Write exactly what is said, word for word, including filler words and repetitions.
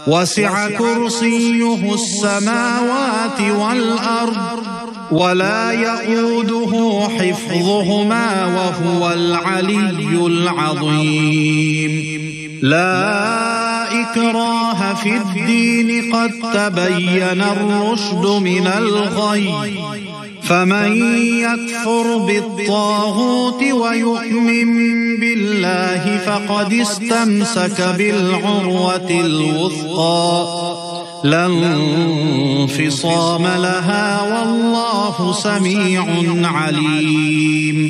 वसिअ कुर्सियुहु अस्समावाति वल अर्द वला यऊदुहु हिफ्ज़ुहुमा वहुवल अलिय्युल अज़ीम। ला इक्राह फिद्दीन क़द तबय्यन अर्रुश्द मिनल गय फमन यकफुर बित्तागूत वयु'मिन बिल्लाहि फ़क़द इस्तमसक बिलउर्वतिल वुस्क़ा ला इंफ़िसाम लहा वल्लाहु समीउन अलीम।